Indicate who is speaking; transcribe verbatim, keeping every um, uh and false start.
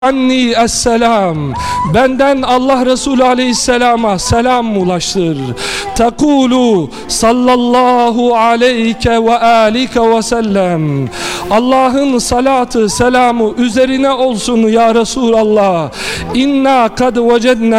Speaker 1: anni esselam. Benden Allah Resulü aleyhisselama selam ulaştır. Tekulu sallallahu aleyke ve alike ve sellem. Allah'ın salatı selamı üzerine olsun ya Resulallah. İnna kad vecedna